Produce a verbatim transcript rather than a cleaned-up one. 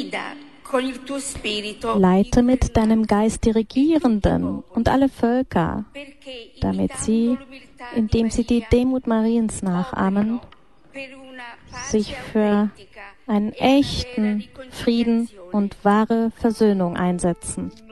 Leite mit deinem Geist die Regierenden und alle Völker, damit sie, indem sie die Demut Mariens nachahmen, sich für einen echten Frieden und wahre Versöhnung einsetzen.